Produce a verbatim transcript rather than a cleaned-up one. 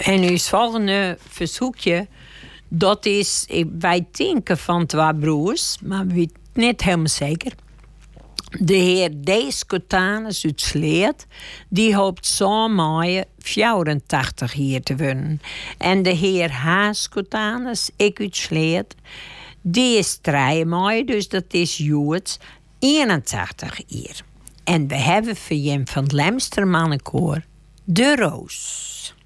En uw volgende verzoekje, dat is, wij denken van twee broers, maar we weten niet helemaal zeker. De heer Dees Cotanus uit Sleet, die hoopt samen vierentachtig hier te winnen. En de heer Haas Cotanus, ik uit Sleet, die is drie, dus dat is Joods, eenentachtig hier. En we hebben voor Jem van het Lemstermannenkoor de Roos.